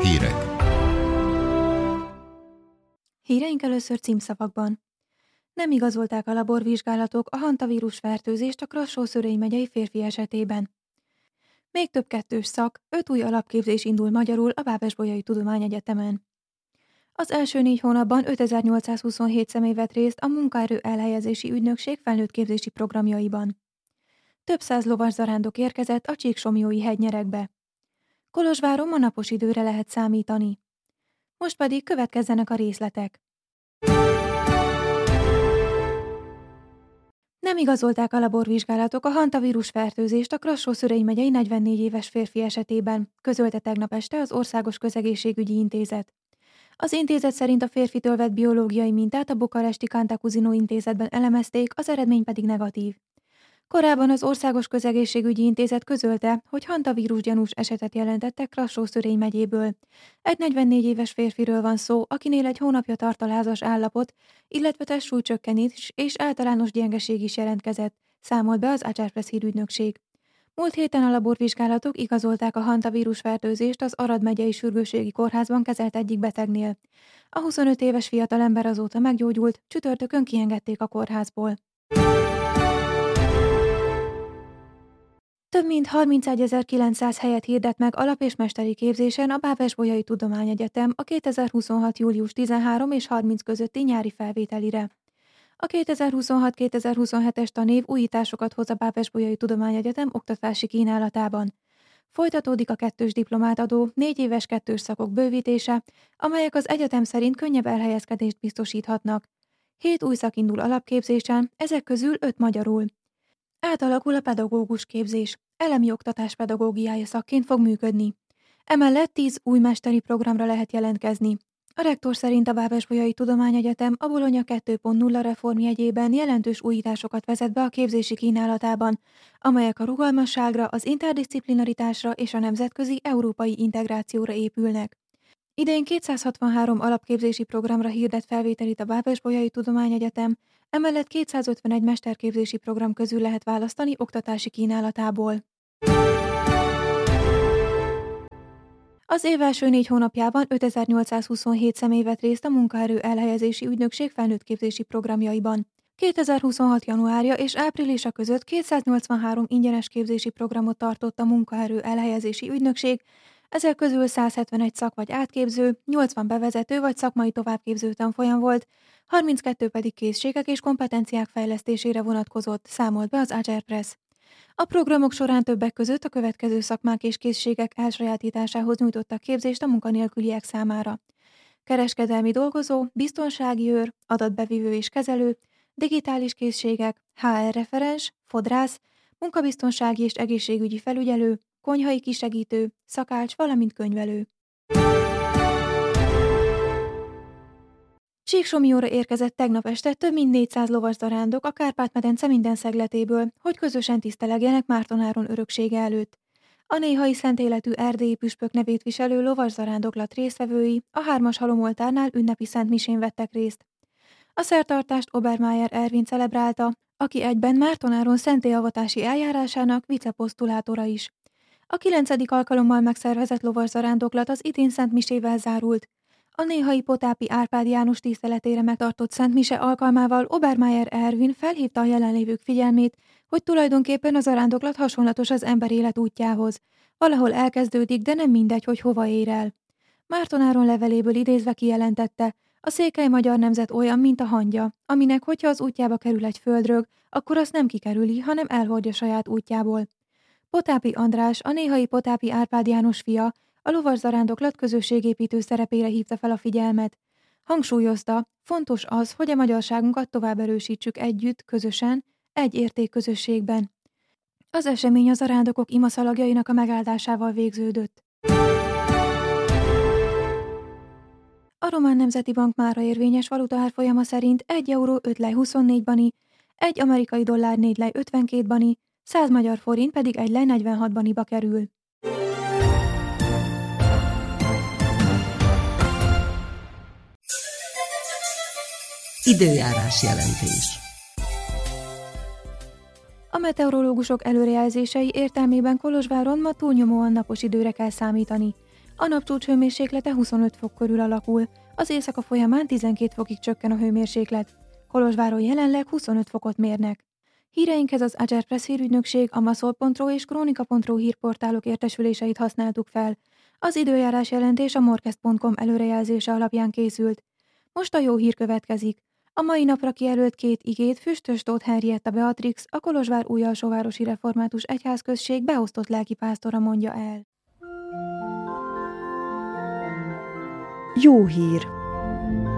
Hírek. Híreink először címszavakban. Nem igazolták a laborvizsgálatok a hantavírus fertőzést a Krassó-Szörényi megyei férfi esetében. Még több kettős szak, 5 új alapképzés indul magyarul a Bábesbolyai Tudományegyetemen. Az első 4 hónapban 5827 személy vett részt a munkaerő elhelyezési ügynökség felnőttképzési programjaiban. Több száz lovaszarándok érkezett a Csíksomlyói hegynyerekbe. Kolozsváron ma napos időre lehet számítani. Most pedig következzenek a részletek. Nem igazolták a laborvizsgálatok a hantavírus fertőzést a Krassó-Szörényi megyei 44 éves férfi esetében, közölte tegnap este az Országos Közegészségügyi Intézet. Az intézet szerint a férfitől vett biológiai mintát a bukaresti Cantacuzino intézetben elemezték, az eredmény pedig negatív. Korábban az Országos Közegészségügyi Intézet közölte, hogy hantavírus gyanús esetet jelentettek Krassó-Szörényi megyéből. Egy 44 éves férfiről van szó, akinél egy hónapja tart a lázas állapot, illetve testsúlycsökkenés és általános gyengeség is jelentkezett, számolt be az Agyárpress hírügynökség. Múlt héten a laborvizsgálatok igazolták a hantavírus fertőzést az Arad megyei sürgősségi kórházban kezelt egyik betegnél. A 25 éves fiatalember azóta meggyógyult, csütörtökön kiengedték a kórházból. Több mint 31.900 helyet hirdet meg alap- és mesteri képzésen a Bábesbolyai Tudományegyetem a 2026. július 13 és 30 közötti nyári felvételire. A 2026-2027-es tanév újításokat hoz a Bábesbolyai Tudományegyetem oktatási kínálatában. Folytatódik a kettős diplomát adó 4 éves kettős szakok bővítése, amelyek az egyetem szerint könnyebb elhelyezkedést biztosíthatnak. 7 új szak indul alapképzésen, ezek közül 5 magyarul. Átalakul a pedagógus képzés, elemi oktatás pedagógiája szakként fog működni. Emellett 10 új mesteri programra lehet jelentkezni. A rektor szerint a Bábesbolyai Tudományegyetem a Bologna 2.0 reformjegyében jelentős újításokat vezet be a képzési kínálatában, amelyek a rugalmasságra, az interdisziplinaritásra és a nemzetközi európai integrációra épülnek. Idén 263 alapképzési programra hirdet felvételit a Bábesbolyai Tudományegyetem, emellett 251 mesterképzési program közül lehet választani oktatási kínálatából. Az év első 4 hónapjában 5827 személy vett részt a munkaerő elhelyezési ügynökség felnőttképzési programjaiban. 2026. januárja és áprilisa között 283 ingyenes képzési programot tartott a munkaerő elhelyezési ügynökség, ezek közül 171 szak vagy átképző, 80 bevezető vagy szakmai továbbképző tanfolyam volt, 32 pedig készségek és kompetenciák fejlesztésére vonatkozott, számolt be az Agyárpress. A programok során többek között a következő szakmák és készségek elsajátításához nyújtottak képzést a munkanélküliek számára. Kereskedelmi dolgozó, biztonsági őr, adatbevívő és kezelő, digitális készségek, HR referens, fodrász, munkabiztonsági és egészségügyi felügyelő, konyhai kisegítő, szakács, valamint könyvelő. Csíksomlyóra érkezett tegnap este több mint 400 lovaszarándok a Kárpát-medence minden szegletéből, hogy közösen tisztelegjenek Márton-Áron öröksége előtt. A néhai szent életű erdélyi püspök nevét viselő lovaszarándoklat résztvevői a 3-as halomoltárnál ünnepi szentmisén vettek részt. A szertartást Obermeier Ervin celebrálta, aki egyben Márton-Áron szentélyavatási eljárásának viceposztulátora is. A 9. alkalommal megszervezett lovaszarándoklat az idén szentmisével zárult. A néhai Potápi Árpád János tiszteletére megtartott szentmise alkalmával Obermeier Ervin felhívta a jelenlévők figyelmét, hogy tulajdonképpen a zarándoklat hasonlatos az ember élet útjához. Valahol elkezdődik, de nem mindegy, hogy hova ér el. Márton-Áron leveléből idézve kijelentette, a székely magyar nemzet olyan, mint a hangya, aminek, hogyha az útjába kerül egy földrög, akkor azt nem kikerüli, hanem elhordja saját útjából. Potápi András, a néhai Potápi Árpád János fia, a lovaszarándoklat közösségépítő szerepére hívta fel a figyelmet. Hangsúlyozta, fontos az, hogy a magyarságunkat tovább erősítsük együtt, közösen, egy értékközösségben. Az esemény a zarándokok imaszalagjainak a megáldásával végződött. A Román Nemzeti Bank mára érvényes valutaárfolyama szerint 1 euró 5 lej 24 bani, 1 amerikai dollár 4 lej 52 bani, 100 magyar forint pedig 1 lej 46 baniba kerül. Időjárás jelentés. A meteorológusok előrejelzései értelmében Kolozsváron ma túlnyomóan napos időre kell számítani. A napcsúcs hőmérséklete 25 fok körül alakul, az éjszaka folyamán 12 fokig csökken a hőmérséklet. Kolozsváron jelenleg 25 fokot mérnek. Híreinkhez az Agerpress hírügynökség, a Maszol.ro és Krónika.ro hírportálok értesüléseit használtuk fel. Az időjárás jelentés a morkest.com előrejelzése alapján készült. Most a jó hír következik. A mai napra kijelölt 2 igét Füstös Tóth Henrietta Beatrix, a Kolozsvár Újalsóvárosi Református Egyházközség beosztott lelkipásztora mondja el. Jó hír!